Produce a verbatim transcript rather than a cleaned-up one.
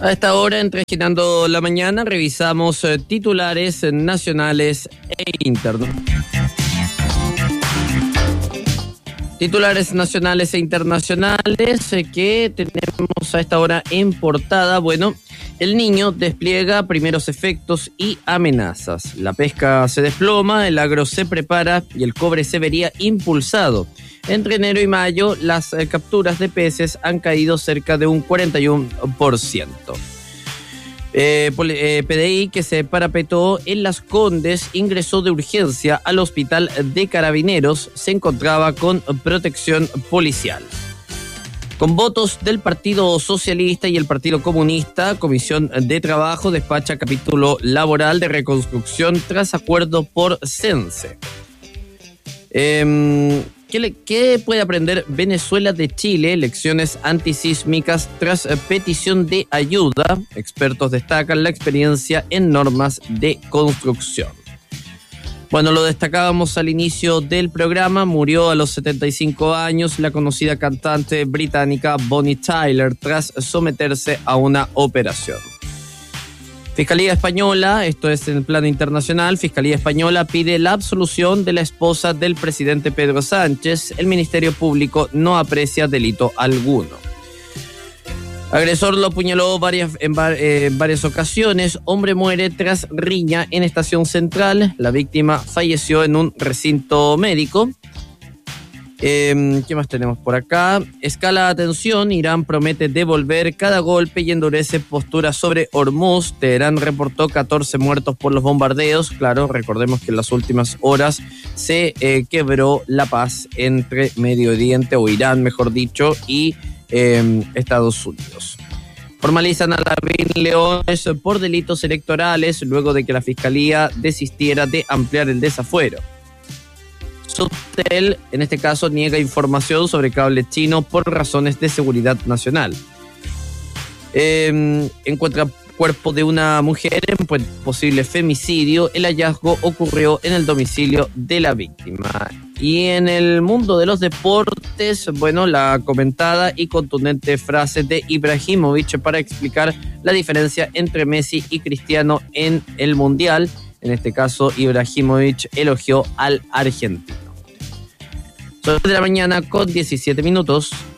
A esta hora, en Trasquinando la Mañana, revisamos eh, titulares eh, nacionales e internos. Titulares nacionales e internacionales eh, que tenemos a esta hora en portada. Bueno, el Niño despliega primeros efectos y amenazas. La pesca se desploma, el agro se prepara y el cobre se vería impulsado. Entre enero y mayo, las eh, capturas de peces han caído cerca de un cuarenta y uno por ciento. Eh, eh, P D I, que se parapetó en Las Condes, ingresó de urgencia al hospital de Carabineros. Se encontraba con protección policial. Con votos del Partido Socialista y el Partido Comunista, Comisión de Trabajo despacha capítulo laboral de reconstrucción tras acuerdo por Sense. Eh, ¿qué, le, ¿Qué puede aprender Venezuela de Chile? Lecciones antisísmicas tras petición de ayuda. Expertos destacan la experiencia en normas de construcción. Bueno, lo destacábamos al inicio del programa. Murió a los setenta y cinco años la conocida cantante británica Bonnie Tyler tras someterse a una operación. Fiscalía Española, esto es en el plano internacional, Fiscalía Española pide la absolución de la esposa del presidente Pedro Sánchez. El Ministerio Público no aprecia delito alguno. Agresor lo apuñaló varias, en, eh, en varias ocasiones. Hombre muere tras riña en Estación Central. La víctima falleció en un recinto médico. Eh, ¿Qué más tenemos por acá? Escala atención. Irán promete devolver cada golpe y endurece postura sobre Hormuz. Teherán reportó catorce muertos por los bombardeos. Claro, recordemos que en las últimas horas se eh, quebró la paz entre Medio Oriente, o Irán mejor dicho, y eh, Estados Unidos. Formalizan a Lavín Leones por delitos electorales luego de que la Fiscalía desistiera de ampliar el desafuero. Subtel, en este caso, niega información sobre cable chino por razones de seguridad nacional. Eh, encuentra cuerpo de una mujer en posible femicidio. El hallazgo ocurrió en el domicilio de la víctima. Y en el mundo de los deportes, bueno, la comentada y contundente frase de Ibrahimovic para explicar la diferencia entre Messi y Cristiano en el Mundial. En este caso, Ibrahimovic elogió al argentino. Son de la mañana con diecisiete minutos.